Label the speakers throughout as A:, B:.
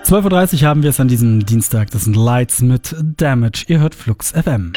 A: 12:30 Uhr haben wir es an diesem Dienstag. Das sind Lights mit Damage. Ihr hört Flux FM.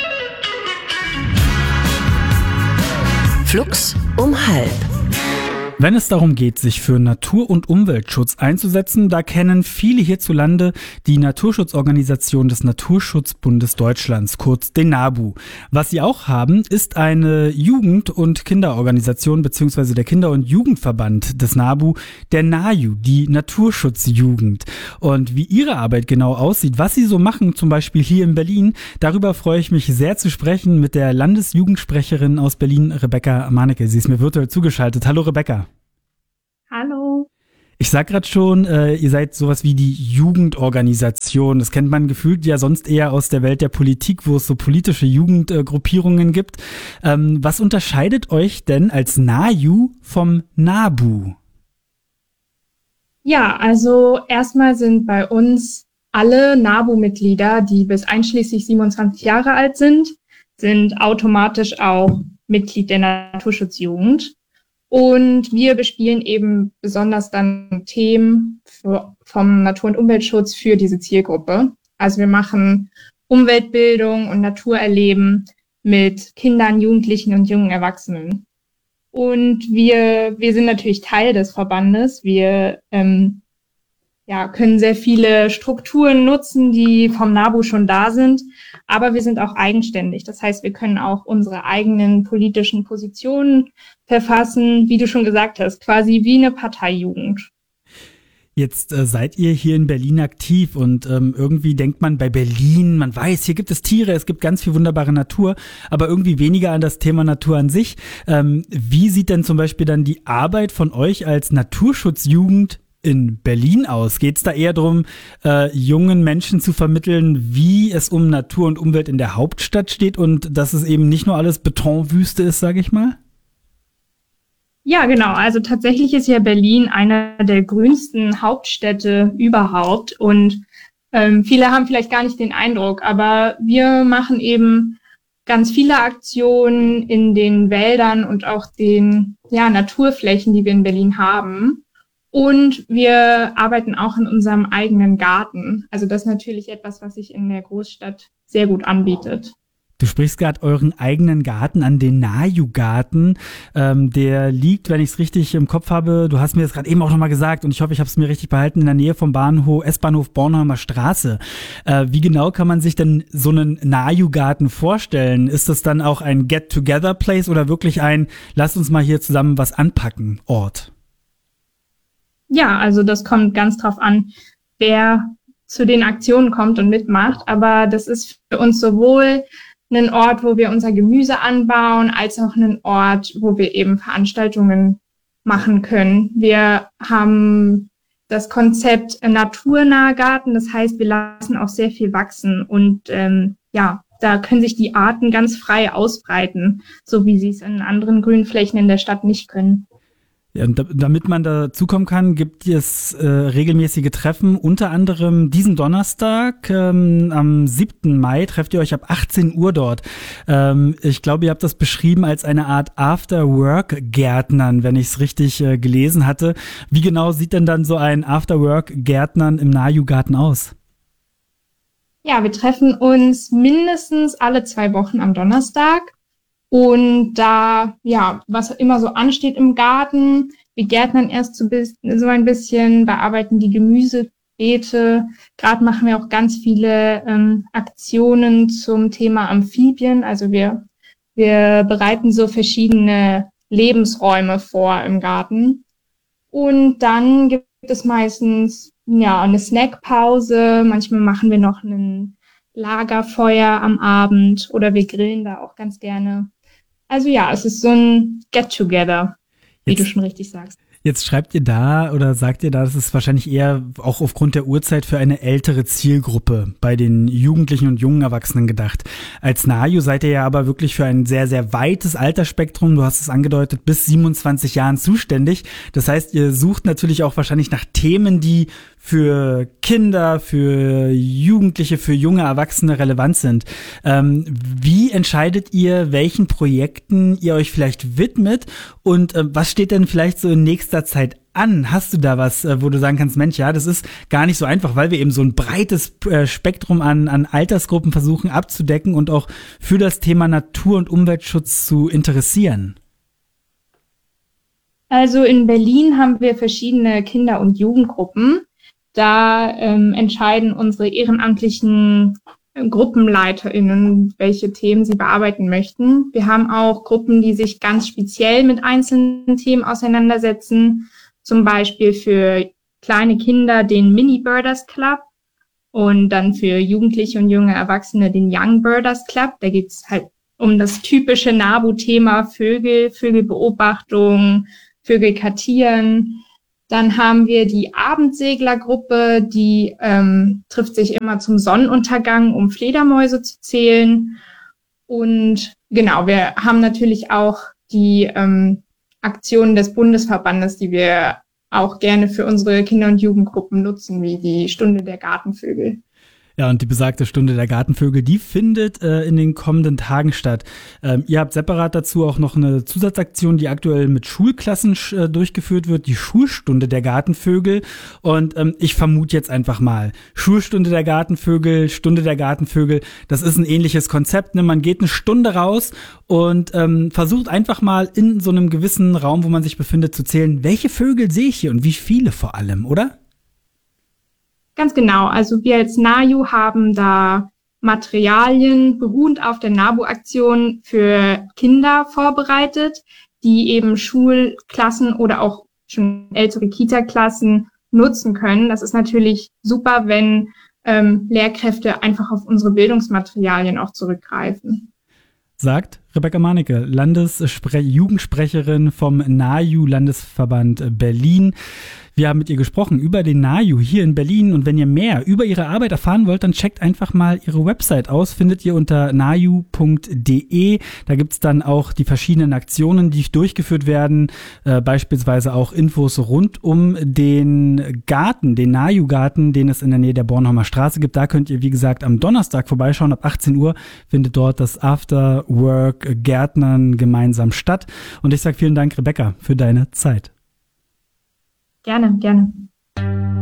B: Flux um halb.
A: Wenn es darum geht, sich für Natur- und Umweltschutz einzusetzen, da kennen viele hierzulande die Naturschutzorganisation des Naturschutzbundes Deutschlands, kurz den NABU. Was sie auch haben, ist eine Jugend- und Kinderorganisation bzw. der Kinder- und Jugendverband des NABU, der NAJU, die Naturschutzjugend. Und wie ihre Arbeit genau aussieht, was sie so machen, zum Beispiel hier in Berlin, darüber freue ich mich sehr zu sprechen mit der Landesjugendsprecherin aus Berlin, Rebecca Manecke. Sie ist mir virtuell zugeschaltet. Hallo Rebecca.
C: Hallo.
A: Ich sag gerade schon, ihr seid sowas wie die Jugendorganisation. Das kennt man gefühlt ja sonst eher aus der Welt der Politik, wo es so politische Jugendgruppierungen gibt. Was unterscheidet euch denn als NAJU vom NABU?
C: Ja, also erstmal sind bei uns alle NABU-Mitglieder, die bis einschließlich 27 Jahre alt sind automatisch auch Mitglied der Naturschutzjugend. Und wir bespielen eben besonders dann Themen vom Natur- und Umweltschutz für diese Zielgruppe. Also wir machen Umweltbildung und Naturerleben mit Kindern, Jugendlichen und jungen Erwachsenen. Und wir sind natürlich Teil des Verbandes. Wir können sehr viele Strukturen nutzen, die vom NABU schon da sind, aber wir sind auch eigenständig. Das heißt, wir können auch unsere eigenen politischen Positionen verfassen, wie du schon gesagt hast, quasi wie eine Parteijugend.
A: Jetzt seid ihr hier in Berlin aktiv und irgendwie denkt man bei Berlin, man weiß, hier gibt es Tiere, es gibt ganz viel wunderbare Natur, aber irgendwie weniger an das Thema Natur an sich. Wie sieht denn zum Beispiel dann die Arbeit von euch als Naturschutzjugend in Berlin aus? Geht es da eher darum, jungen Menschen zu vermitteln, wie es um Natur und Umwelt in der Hauptstadt steht und dass es eben nicht nur alles Betonwüste ist, sage ich mal?
C: Ja, genau. Also tatsächlich ist ja Berlin einer der grünsten Hauptstädte überhaupt und viele haben vielleicht gar nicht den Eindruck, aber wir machen eben ganz viele Aktionen in den Wäldern und auch den Naturflächen, die wir in Berlin haben. Und wir arbeiten auch in unserem eigenen Garten. Also das ist natürlich etwas, was sich in der Großstadt sehr gut anbietet.
A: Du sprichst gerade euren eigenen Garten an, den NAJU-Garten. Der liegt, wenn ich es richtig im Kopf habe, du hast mir das gerade eben auch nochmal gesagt und ich hoffe, ich habe es mir richtig behalten, in der Nähe vom S-Bahnhof Bornholmer Straße. Wie genau kann man sich denn so einen NAJU-Garten vorstellen? Ist das dann auch ein Get-Together-Place oder wirklich ein Lass uns mal hier zusammen was anpacken Ort?
C: Ja, also das kommt ganz drauf an, wer zu den Aktionen kommt und mitmacht. Aber das ist für uns sowohl ein Ort, wo wir unser Gemüse anbauen, als auch ein Ort, wo wir eben Veranstaltungen machen können. Wir haben das Konzept naturnaher Garten, das heißt, wir lassen auch sehr viel wachsen und da können sich die Arten ganz frei ausbreiten, so wie sie es in anderen Grünflächen in der Stadt nicht können.
A: Ja, und damit man dazukommen kann, gibt es regelmäßige Treffen, unter anderem diesen Donnerstag, am 7. Mai, trefft ihr euch ab 18 Uhr dort. Ich glaube, ihr habt das beschrieben als eine Art After-Work-Gärtnern, wenn ich es richtig gelesen hatte. Wie genau sieht denn dann so ein After-Work-Gärtnern im NAJU-Garten aus?
C: Ja, wir treffen uns mindestens alle 2 Wochen am Donnerstag. Und da, was immer so ansteht im Garten, wir gärtnern erst so ein bisschen, bearbeiten die Gemüsebeete. Gerade machen wir auch ganz viele Aktionen zum Thema Amphibien. Also wir bereiten so verschiedene Lebensräume vor im Garten. Und dann gibt es meistens eine Snackpause. Manchmal machen wir noch ein Lagerfeuer am Abend oder wir grillen da auch ganz gerne. Also es ist so ein Get-Together, wie du schon richtig sagst.
A: Jetzt schreibt ihr da oder sagt ihr da, das ist wahrscheinlich eher auch aufgrund der Uhrzeit für eine ältere Zielgruppe bei den Jugendlichen und jungen Erwachsenen gedacht. Als NAJU seid ihr ja aber wirklich für ein sehr, sehr weites Altersspektrum, du hast es angedeutet, bis 27 Jahren zuständig. Das heißt, ihr sucht natürlich auch wahrscheinlich nach Themen, die für Kinder, für Jugendliche, für junge Erwachsene relevant sind. Wie entscheidet ihr, welchen Projekten ihr euch vielleicht widmet und was steht denn vielleicht so in nächster Zeit an? Hast du da was, wo du sagen kannst, Mensch, ja, das ist gar nicht so einfach, weil wir eben so ein breites Spektrum an Altersgruppen versuchen abzudecken und auch für das Thema Natur- und Umweltschutz zu interessieren?
C: Also in Berlin haben wir verschiedene Kinder- und Jugendgruppen. Da entscheiden unsere ehrenamtlichen GruppenleiterInnen, welche Themen sie bearbeiten möchten. Wir haben auch Gruppen, die sich ganz speziell mit einzelnen Themen auseinandersetzen. Zum Beispiel für kleine Kinder den Mini Birders Club und dann für Jugendliche und junge Erwachsene den Young Birders Club. Da geht's halt um das typische NABU-Thema Vögel, Vögelbeobachtung, Vögel kartieren. Dann haben wir die Abendseglergruppe, die trifft sich immer zum Sonnenuntergang, um Fledermäuse zu zählen. Und genau, wir haben natürlich auch die Aktionen des Bundesverbandes, die wir auch gerne für unsere Kinder- und Jugendgruppen nutzen, wie die Stunde der Gartenvögel.
A: Ja, und die besagte Stunde der Gartenvögel, die findet in den kommenden Tagen statt. Ihr habt separat dazu auch noch eine Zusatzaktion, die aktuell mit Schulklassen durchgeführt wird, die Schulstunde der Gartenvögel. Und ich vermute jetzt einfach mal, Schulstunde der Gartenvögel, Stunde der Gartenvögel, das ist ein ähnliches Konzept. Ne? Man geht eine Stunde raus und versucht einfach mal in so einem gewissen Raum, wo man sich befindet, zu zählen, welche Vögel sehe ich hier und wie viele vor allem, oder?
C: Ganz genau. Also wir als NAJU haben da Materialien beruhend auf der NABU-Aktion für Kinder vorbereitet, die eben Schulklassen oder auch schon ältere Kita-Klassen nutzen können. Das ist natürlich super, wenn Lehrkräfte einfach auf unsere Bildungsmaterialien auch zurückgreifen.
A: Sagt Rebecca Marnecke, Jugendsprecherin vom NAJU Landesverband Berlin. Wir haben mit ihr gesprochen über den NAJU hier in Berlin und wenn ihr mehr über ihre Arbeit erfahren wollt, dann checkt einfach mal ihre Website aus, findet ihr unter naju.de. Da gibt's dann auch die verschiedenen Aktionen, die durchgeführt werden, beispielsweise auch Infos rund um den Garten, den NAJU-Garten, den es in der Nähe der Bornholmer Straße gibt. Da könnt ihr, wie gesagt, am Donnerstag vorbeischauen. Ab 18 Uhr findet dort das After-Work Gärtnern gemeinsam statt. Und ich sage vielen Dank, Rebecca, für deine Zeit.
C: Gerne, gerne.